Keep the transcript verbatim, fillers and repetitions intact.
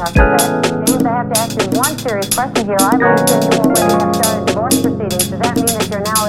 James, I have to ask you one serious question here. I understand you already have started divorce proceedings. Does that mean that you're now